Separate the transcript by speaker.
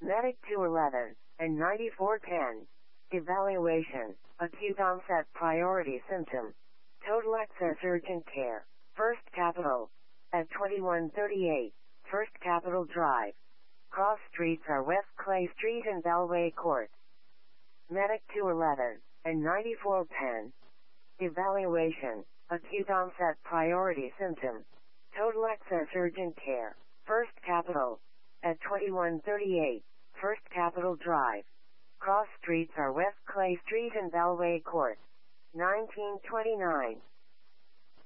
Speaker 1: Medic 211 and 9410. Evaluation. Acute onset priority symptom. Total access urgent care. First Capital. At 2138. First Capital Drive. Cross streets are West Clay Street and Bellway Court. Medic 211 and 9410. Evaluation. Acute onset priority symptom. Total access urgent care. First Capital. At 2138. First Capital Drive. Cross streets are West Clay Street and Bellway Court. 1929.